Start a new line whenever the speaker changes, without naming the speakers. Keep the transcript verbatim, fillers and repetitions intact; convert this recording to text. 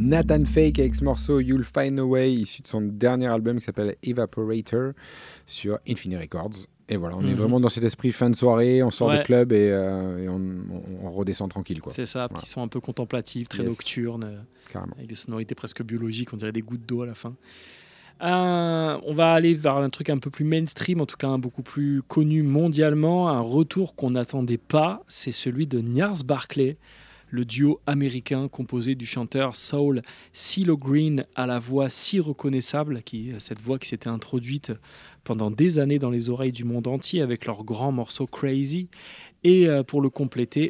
Nathan Fake avec ce morceau You'll Find a Way, issu de son dernier album qui s'appelle Evaporator sur Infinity Records. Et voilà, on mmh. est vraiment dans cet esprit fin de soirée, on sort ouais. du club et, euh, et on, on, on redescend tranquille, quoi.
C'est ça, petit voilà. son un peu contemplatif, très yes. nocturne,
Carrément.
Avec des sonorités presque biologiques, on dirait des gouttes d'eau à la fin. Euh, on va aller vers un truc un peu plus mainstream, en tout cas beaucoup plus connu mondialement. Un retour qu'on n'attendait pas, c'est celui de Gnarls Barkley, le duo américain composé du chanteur soul CeeLo Green à la voix si reconnaissable, qui, cette voix qui s'était introduite pendant des années dans les oreilles du monde entier avec leur grand morceau Crazy. Et pour le compléter,